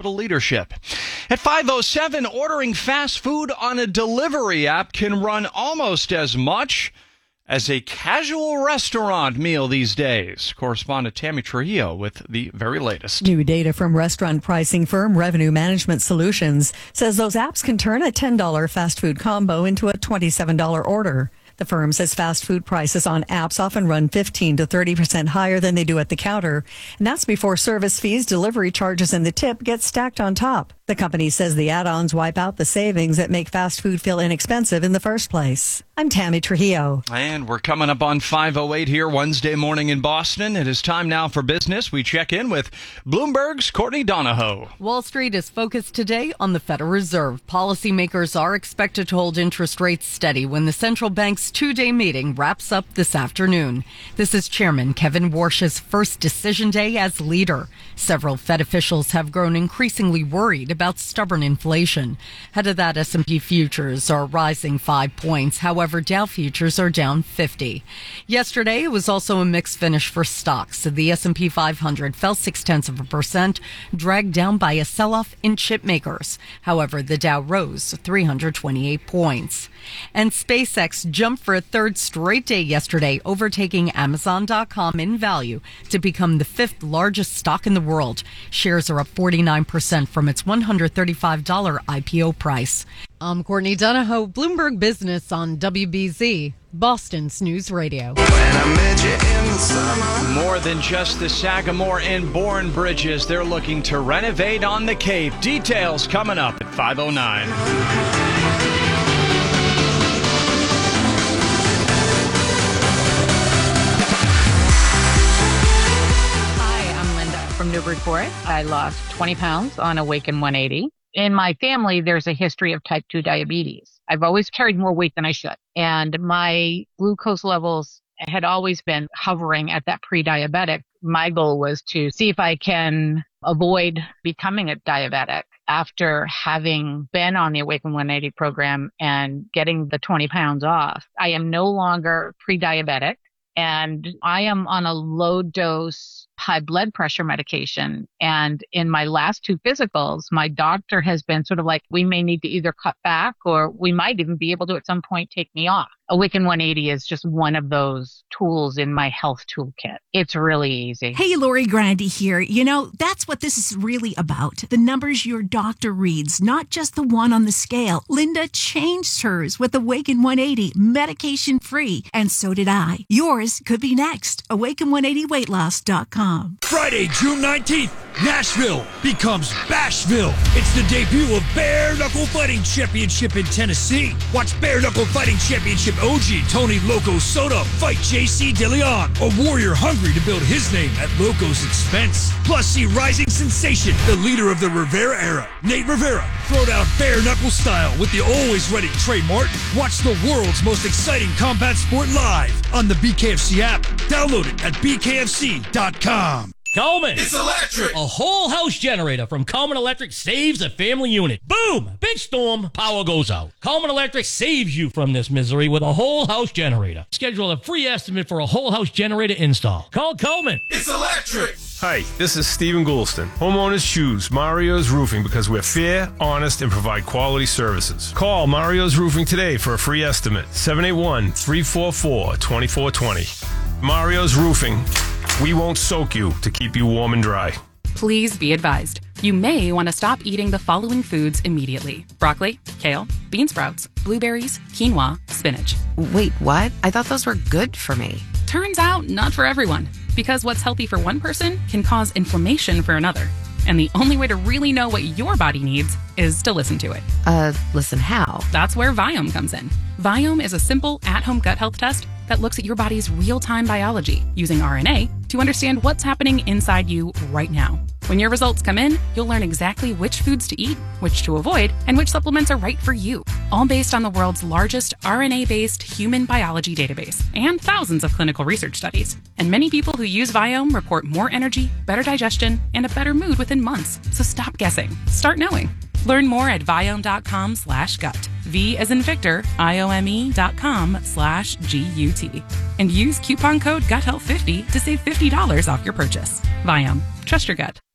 hospital leadership. At 5:07, ordering fast food on a delivery app can run almost as much as a casual restaurant meal these days. Correspondent Tammy Trujillo with the very latest. New data from restaurant pricing firm Revenue Management Solutions says those apps can turn a $10 fast food combo into a $27 order. The firm says fast food prices on apps often run 15 to 30% higher than they do at the counter, and that's before service fees, delivery charges, and the tip get stacked on top. The company says the add-ons wipe out the savings that make fast food feel inexpensive in the first place. I'm Tammy Trujillo. And we're coming up on 5:08 here Wednesday morning in Boston. It is time now for business. We check in with Bloomberg's Courtney Donahoe. Wall Street is focused today on the Federal Reserve. Policymakers are expected to hold interest rates steady when the central bank's two-day meeting wraps up this afternoon. This is Chairman Kevin Warsh's first decision day as leader. Several Fed officials have grown increasingly worried about stubborn inflation. Ahead of that, S&P futures are rising 5 points. However, Dow futures are down 50. Yesterday, it was also a mixed finish for stocks. The S&P 500 fell 0.6%, dragged down by a sell-off in chip makers. However, the Dow rose 328 points. And SpaceX jumped for a third straight day yesterday, overtaking Amazon.com in value to become the fifth largest stock in the world. Shares are up 49% from its $135 IPO price. I'm Courtney Donahoe, Bloomberg Business on WBZ, Boston's News Radio. More than just the Sagamore and Bourne bridges, they're looking to renovate on the Cape. Details coming up at 5:09. From Newburyport. I lost 20 pounds on Awaken 180. In my family, there's a history of type 2 diabetes. I've always carried more weight than I should. And my glucose levels had always been hovering at that pre-diabetic. My goal was to see if I can avoid becoming a diabetic. After having been on the Awaken 180 program and getting the 20 pounds off, I am no longer pre-diabetic. And I am on a low dose high blood pressure medication. And in my last two physicals, my doctor has been sort of like, we may need to either cut back or we might even be able to at some point take me off. Awaken 180 is just one of those tools in my health toolkit. It's really easy. Hey, Lori Grandi here. You know, that's what this is really about. The numbers your doctor reads, not just the one on the scale. Linda changed hers with Awaken 180, medication free. And so did I. Yours could be next. Awaken180weightloss.com. Friday, June 19th, Nashville becomes Bashville. It's the debut of Bare Knuckle Fighting Championship in Tennessee. Watch Bare Knuckle Fighting Championship OG Tony Loco Soto fight JC DeLeon, a warrior hungry to build his name at Loco's expense. Plus, see rising sensation, the leader of the Rivera era, Nate Rivera, throw down bare knuckle style with the always ready Trey Martin. Watch the world's most exciting combat sport live on the BKFC app. Download it at bkfc.com. Coleman. It's electric. A whole house generator from Coleman Electric saves a family unit. Boom! Big storm, power goes out. Coleman Electric saves you from this misery with a whole house generator. Schedule a free estimate for a whole house generator install. Call Coleman. It's electric. Hi, this is Stephen Goulston. Homeowners choose Mario's Roofing because we're fair, honest, and provide quality services. Call Mario's Roofing today for a free estimate. 781-344-2420. Mario's Roofing. We won't soak you to keep you warm and dry. Please be advised. You may want to stop eating the following foods immediately. Broccoli, kale, bean sprouts, blueberries, quinoa, spinach. Wait, what? I thought those were good for me. Turns out, not for everyone. Because what's healthy for one person can cause inflammation for another. And the only way to really know what your body needs is to listen to it. Listen how? That's where Viome comes in. Viome is a simple at-home gut health test that looks at your body's real-time biology using RNA to understand what's happening inside you right now. When your results come in, you'll learn exactly which foods to eat, which to avoid, and which supplements are right for you. All based on the world's largest RNA-based human biology database and thousands of clinical research studies. And many people who use Viome report more energy, better digestion, and a better mood within months. So stop guessing. Start knowing. Learn more at Viome.com/gut. V as in Victor, IOME.com/GUT. And use coupon code GUTHEALTH50 to save $50 off your purchase. Viome. Trust your gut.